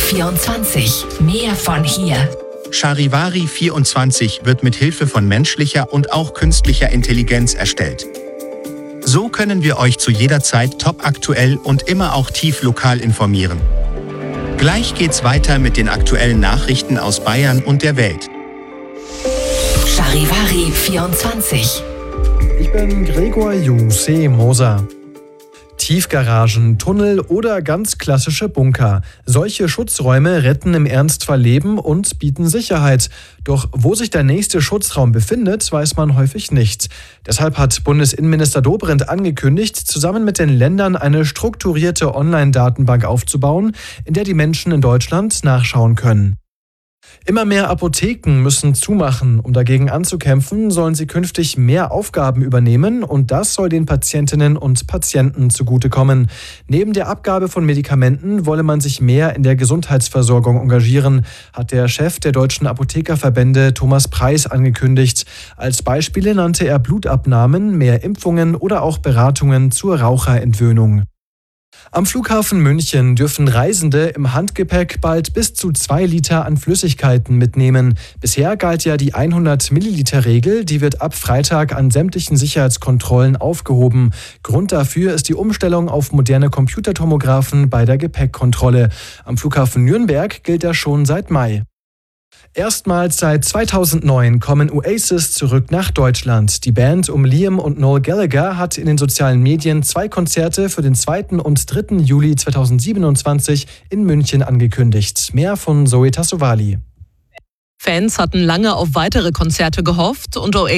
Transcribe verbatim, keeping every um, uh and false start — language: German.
vierundzwanzig. Mehr von hier. Charivari vierundzwanzig wird mit Hilfe von menschlicher und auch künstlicher Intelligenz erstellt. So können wir euch zu jeder Zeit topaktuell und immer auch tief lokal informieren. Gleich geht's weiter mit den aktuellen Nachrichten aus Bayern und der Welt. Charivari vierundzwanzig. Ich bin Gregor Juse Moser. Tiefgaragen, Tunnel oder ganz klassische Bunker. Solche Schutzräume retten im Ernstfall Leben und bieten Sicherheit. Doch wo sich der nächste Schutzraum befindet, weiß man häufig nicht. Deshalb hat Bundesinnenminister Dobrindt angekündigt, zusammen mit den Ländern eine strukturierte Online-Datenbank aufzubauen, in der die Menschen in Deutschland nachschauen können. Immer mehr Apotheken müssen zumachen. Um dagegen anzukämpfen, sollen sie künftig mehr Aufgaben übernehmen und das soll den Patientinnen und Patienten zugutekommen. Neben der Abgabe von Medikamenten wolle man sich mehr in der Gesundheitsversorgung engagieren, hat der Chef der Deutschen Apothekerverbände Thomas Preis angekündigt. Als Beispiele nannte er Blutabnahmen, mehr Impfungen oder auch Beratungen zur Raucherentwöhnung. Am Flughafen München dürfen Reisende im Handgepäck bald bis zu zwei Liter an Flüssigkeiten mitnehmen. Bisher galt ja die hundert Milliliter Regel, die wird ab Freitag an sämtlichen Sicherheitskontrollen aufgehoben. Grund dafür ist die Umstellung auf moderne Computertomographen bei der Gepäckkontrolle. Am Flughafen Nürnberg gilt das schon seit Mai. Erstmals seit zweitausendneun kommen Oasis zurück nach Deutschland. Die Band um Liam und Noel Gallagher hat in den sozialen Medien zwei Konzerte für den zweiten und dritten Juli zweitausendsiebenundzwanzig in München angekündigt. Mehr von Zoe Tassovali. Fans hatten lange auf weitere Konzerte gehofft und Oasis